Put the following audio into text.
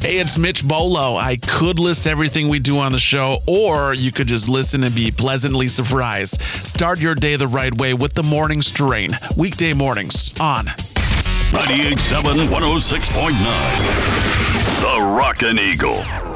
Hey, it's Mitch Bolo. I could list everything we do on the show, or you could just listen and be pleasantly surprised. Start your day the right way with the Morning Strain. Weekday mornings on 98.7, 106.9. The Rockin' Eagle.